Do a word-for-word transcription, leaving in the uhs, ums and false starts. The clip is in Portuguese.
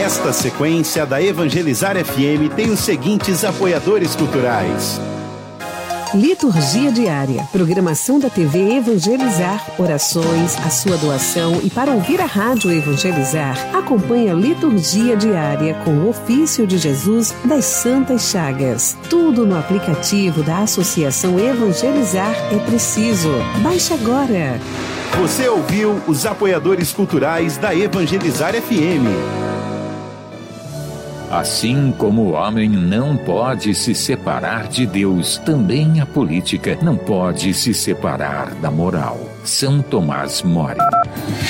Esta sequência da Evangelizar F M tem os seguintes apoiadores culturais. Liturgia diária, programação da T V Evangelizar, orações, a sua doação e para ouvir a rádio Evangelizar, acompanhe a Liturgia diária com o ofício de Jesus das Santas Chagas. Tudo no aplicativo da Associação Evangelizar é preciso. Baixe agora. Você ouviu os apoiadores culturais da Evangelizar F M. Assim como o homem não pode se separar de Deus, também a política não pode se separar da moral. São Tomás More.